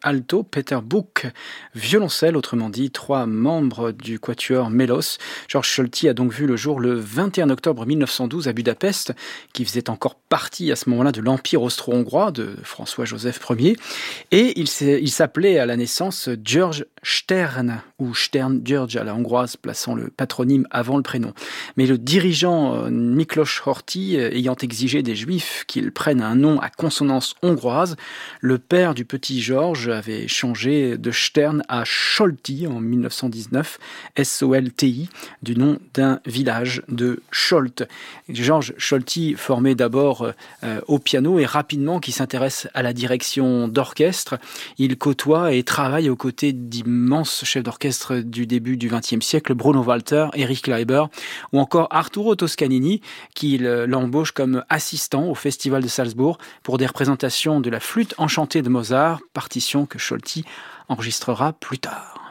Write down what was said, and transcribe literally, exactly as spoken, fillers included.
alto, Peter Buch violoncelle, autrement dit trois membres du quatuor Mélos. Georges Solti a donc vu le jour le vingt et un octobre mille neuf cent douze à Budapest, qui faisait encore partie à ce moment-là de l'Empire austro-hongrois de François-Joseph Ier. Et il, il s'appelait à la naissance George Stern, ou Stern George à la hongroise, plaçant le patronyme avant le prénom. Mais le dirigeant Miklos Horthy ayant exigé des Juifs qu'ils prennent un nom à consonance hongroise, le père du petit Georges avait changé de Stern à Solti en mille neuf cent dix-neuf, S O L T I, du nom d'un village de Solt. Georges Solti formé d'abord euh, au piano et rapidement qui s'intéresse à la direction d'orchestre. Il côtoie et travaille aux côtés d'immenses chefs d'orchestre du début du vingtième siècle, Bruno Walter, Eric Leiber ou encore Arturo Toscanini, qui l'embauche comme assistant au Festival de Salzbourg pour des représentations de la flûte enchantée de Mozart, partition que Solti enregistrera plus tard.